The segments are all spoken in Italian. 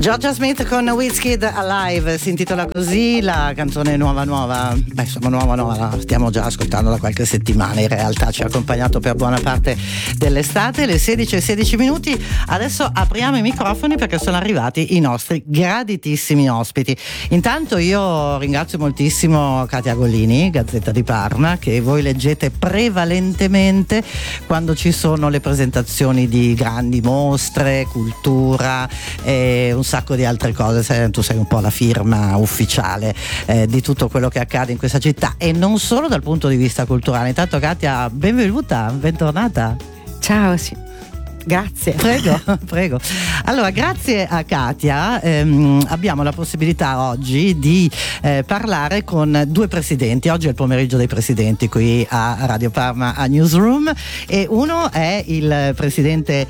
Georgia Smith con Wizkid Alive, si intitola così la canzone nuova. Beh, insomma, nuova, la stiamo già ascoltando da qualche settimana, in realtà ci ha accompagnato per buona parte dell'estate. Le 16:16. Adesso apriamo i microfoni perché sono arrivati i nostri graditissimi ospiti. Intanto io ringrazio moltissimo Katia Gollini, Gazzetta di Parma, che voi leggete prevalentemente quando ci sono le presentazioni di grandi mostre, cultura e un sacco di altre cose. Tu sei un po' la firma ufficiale di tutto quello che accade in questa città, e non solo dal punto di vista culturale. Intanto Katia, benvenuta, bentornata. Ciao, sì. Grazie. Prego. Allora, grazie a Katia abbiamo la possibilità oggi di parlare con due presidenti. Oggi è il pomeriggio dei presidenti qui a Radio Parma a Newsroom, e uno è il presidente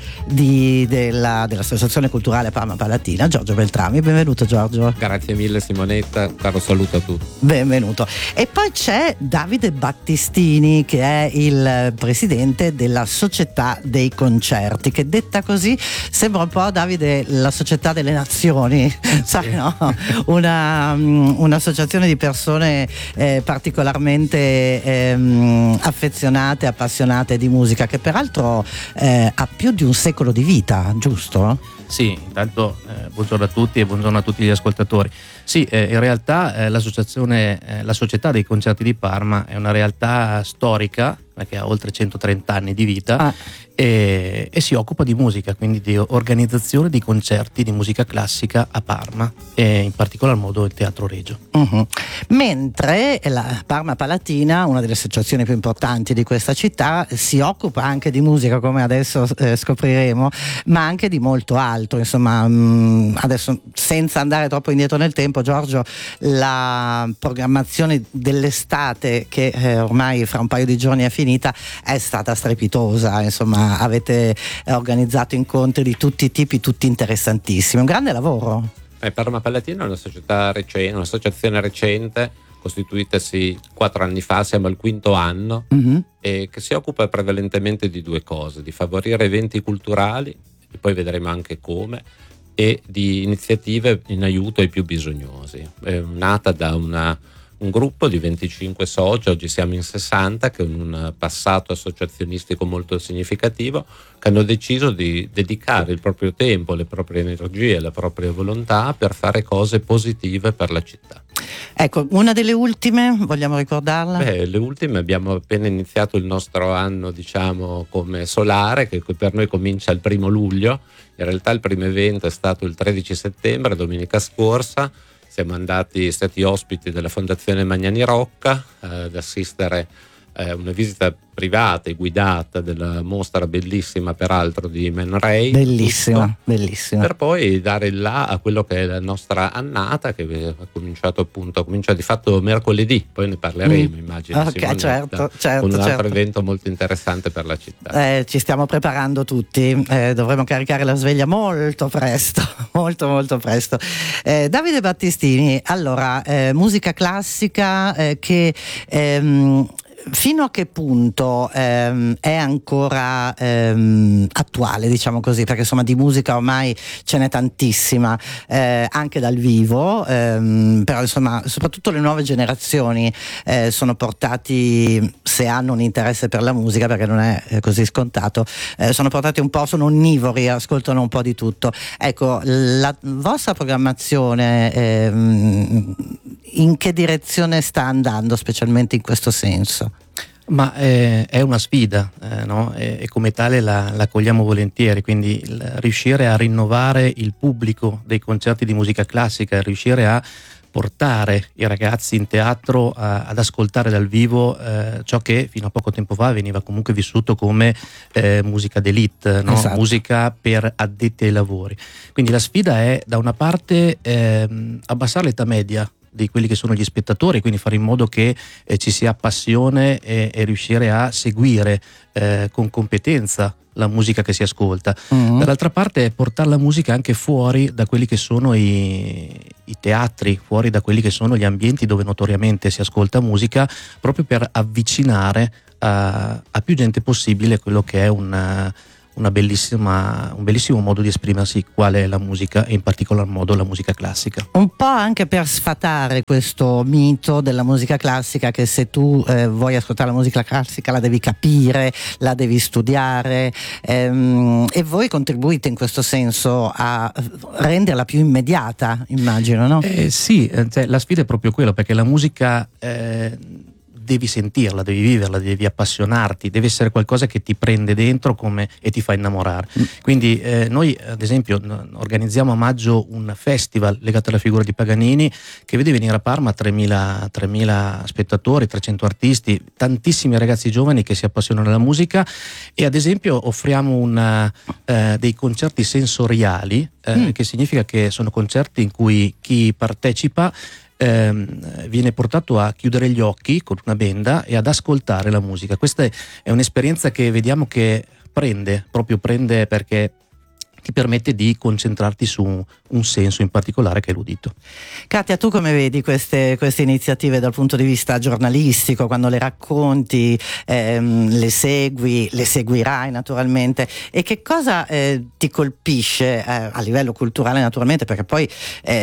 dell'Associazione Culturale Parma Palatina, Giorgio Beltrami. Benvenuto Giorgio. Grazie mille Simonetta, caro saluto a tutti. Benvenuto. E poi c'è Davide Battistini, che è il presidente della Società dei Concerti, che detta così sembra un po', Davide, la Società delle Nazioni, sai, no? Un'associazione di persone particolarmente affezionate, appassionate di musica, che peraltro ha più di un secolo di vita, giusto? Sì, intanto buongiorno a tutti e buongiorno a tutti gli ascoltatori. Sì, in realtà la Società dei Concerti di Parma è una realtà storica che ha oltre 130 anni di vita e si occupa di musica, quindi di organizzazione di concerti di musica classica a Parma, e in particolar modo il Teatro Regio. Uh-huh. Mentre la Parma Palatina, una delle associazioni più importanti di questa città, si occupa anche di musica, come adesso scopriremo, ma anche di molto altro. Insomma, adesso, senza andare troppo indietro nel tempo, Giorgio, la programmazione dell'estate, che ormai fra un paio di giorni è finita, è stata strepitosa. Insomma, avete organizzato incontri di tutti i tipi, tutti interessantissimi. Un grande lavoro. Parma Palatina è una società recente, un'associazione recente, costituitasi 4 anni fa, siamo al 5° anno, e che si occupa prevalentemente di due cose: di favorire eventi culturali, e poi vedremo anche come, e di iniziative in aiuto ai più bisognosi. È nata da un gruppo di 25 soci, oggi siamo in 60, che in un passato associazionistico molto significativo, che hanno deciso di dedicare il proprio tempo, le proprie energie, la propria volontà per fare cose positive per la città. Ecco, una delle ultime, vogliamo ricordarla? Le ultime, abbiamo appena iniziato il nostro anno, diciamo, come solare, che per noi comincia il 1° luglio. In realtà il primo evento è stato il 13 settembre, domenica scorsa. Siamo stati ospiti della Fondazione Magnani Rocca ad assistere a una visita privata e guidata della mostra bellissima, peraltro, di Man Ray. Bellissima. Per poi dare il là a quello che è la nostra annata, che ha comincia di fatto mercoledì, poi ne parleremo, immagino. Ok, certo. Un altro evento molto interessante per la città. Ci stiamo preparando tutti, dovremo caricare la sveglia molto presto, molto presto. Davide Battistini, allora, musica classica che fino a che punto è ancora attuale, diciamo così, perché insomma di musica ormai ce n'è tantissima, anche dal vivo, però insomma soprattutto le nuove generazioni sono portati, se hanno un interesse per la musica, perché non è così scontato, sono portati un po', sono onnivori, ascoltano un po' di tutto. Ecco, la vostra programmazione in che direzione sta andando, specialmente in questo senso? Ma è una sfida, no? E come tale la cogliamo volentieri, quindi riuscire a rinnovare il pubblico dei concerti di musica classica, riuscire a portare i ragazzi in teatro ad ascoltare dal vivo ciò che fino a poco tempo fa veniva comunque vissuto come musica d'élite, no? Esatto. Musica per addetti ai lavori. Quindi la sfida è, da una parte, abbassare l'età media di quelli che sono gli spettatori, quindi fare in modo che ci sia passione e riuscire a seguire con competenza la musica che si ascolta. Dall'altra parte portare la musica anche fuori da quelli che sono i teatri, fuori da quelli che sono gli ambienti dove notoriamente si ascolta musica, proprio per avvicinare a più gente possibile quello che è un un bellissimo modo di esprimersi qual è la musica, e in particolar modo la musica classica. Un po' anche per sfatare questo mito della musica classica, che se tu vuoi ascoltare la musica classica la devi capire, la devi studiare, e voi contribuite in questo senso a renderla più immediata, immagino, no? Sì, cioè, la sfida è proprio quella, perché la musica devi sentirla, devi viverla, devi appassionarti, deve essere qualcosa che ti prende dentro e ti fa innamorare. Quindi noi ad esempio organizziamo a maggio un festival legato alla figura di Paganini, che vede venire a Parma 3.000 spettatori, 300 artisti, tantissimi ragazzi giovani che si appassionano alla musica, e ad esempio offriamo dei concerti sensoriali, che significa che sono concerti in cui chi partecipa viene portato a chiudere gli occhi con una benda e ad ascoltare la musica. Questa è un'esperienza che vediamo che prende perché ti permette di concentrarti su un senso in particolare, che è l'udito. Katia, tu come vedi queste iniziative dal punto di vista giornalistico, quando le racconti, le seguirai naturalmente, e che cosa ti colpisce a livello culturale naturalmente, perché poi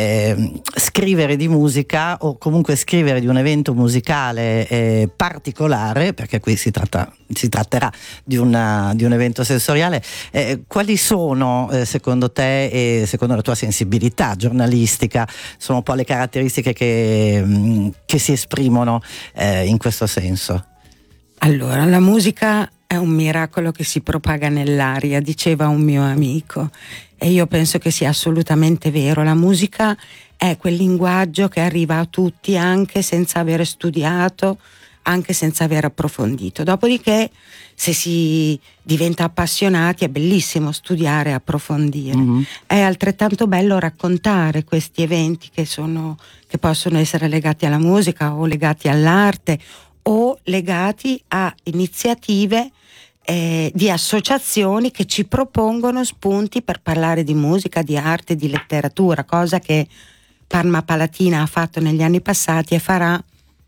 scrivere di musica o comunque scrivere di un evento musicale particolare, perché qui si tratterà di un evento sensoriale, quali sono secondo te e secondo la tua sensibilità giornalistica sono un po' le caratteristiche che si esprimono in questo senso? Allora, la musica è un miracolo che si propaga nell'aria, diceva un mio amico, e io penso che sia assolutamente vero. La musica è quel linguaggio che arriva a tutti anche senza aver studiato, anche senza aver approfondito. Dopodiché, se si diventa appassionati, è bellissimo studiare e approfondire. È altrettanto bello raccontare questi eventi che possono essere legati alla musica o legati all'arte o legati a iniziative di associazioni che ci propongono spunti per parlare di musica, di arte, di letteratura, cosa che Parma Palatina ha fatto negli anni passati e farà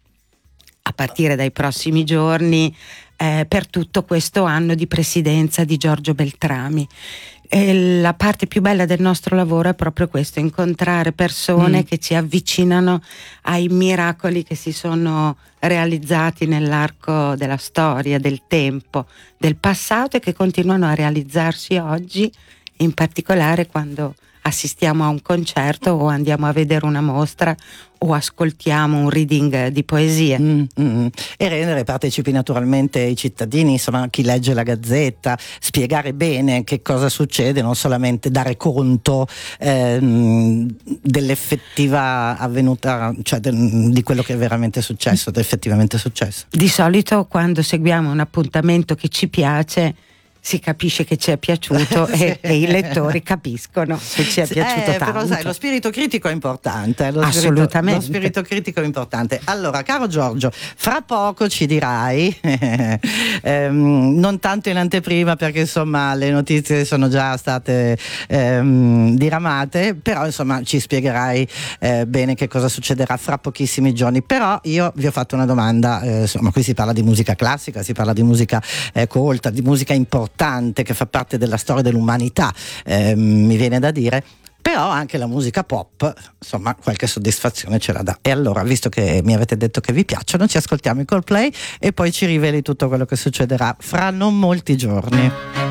a partire dai prossimi giorni per tutto questo anno di presidenza di Giorgio Beltrami. E la parte più bella del nostro lavoro è proprio questo: incontrare persone che ci avvicinano ai miracoli che si sono realizzati nell'arco della storia, del tempo, del passato, e che continuano a realizzarsi oggi, in particolare quando assistiamo a un concerto o andiamo a vedere una mostra o ascoltiamo un reading di poesie. E rendere partecipi naturalmente i cittadini, insomma chi legge la Gazzetta, spiegare bene che cosa succede, non solamente dare conto dell'effettiva avvenuta, cioè di quello che è veramente successo, effettivamente successo. Di solito quando seguiamo un appuntamento che ci piace si capisce che ci è piaciuto e i lettori capiscono che ci è piaciuto tanto. Però sai, lo spirito critico è importante. Assolutamente. Lo spirito critico è importante. Allora, caro Giorgio, fra poco ci dirai, non tanto in anteprima perché insomma le notizie sono già state diramate, però insomma ci spiegherai bene che cosa succederà fra pochissimi giorni. Però io vi ho fatto una domanda, insomma qui si parla di musica classica, si parla di musica colta, di musica importante che fa parte della storia dell'umanità, mi viene da dire, però anche la musica pop insomma qualche soddisfazione ce la dà. E allora, visto che mi avete detto che vi piacciono, ci ascoltiamo i Coldplay e poi ci riveli tutto quello che succederà fra non molti giorni.